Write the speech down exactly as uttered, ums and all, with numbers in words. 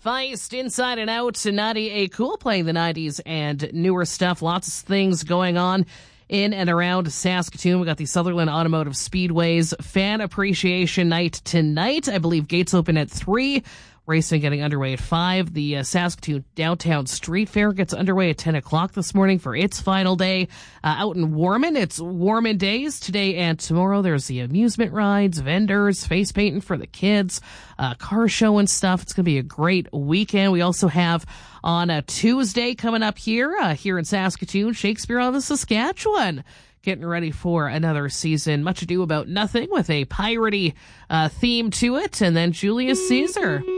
Feist, Inside and Out, Nadia A. Cool playing the nineties and newer stuff. Lots of things going on in and around Saskatoon. We got the Sutherland Automotive Speedway's Fan Appreciation Night tonight. I believe gates open at three. Racing getting underway at five. The uh, Saskatoon Downtown Street Fair gets underway at ten o'clock this morning for its final day. Uh, out in Warman, it's Warman Days today and tomorrow. There's the amusement rides, vendors, face painting for the kids, uh, car show and stuff. It's going to be a great weekend. We also have on a Tuesday coming up here, uh, here in Saskatoon, Shakespeare on the Saskatchewan. Getting ready for another season. Much Ado About Nothing with a piratey uh, theme to it. And then Julius Caesar.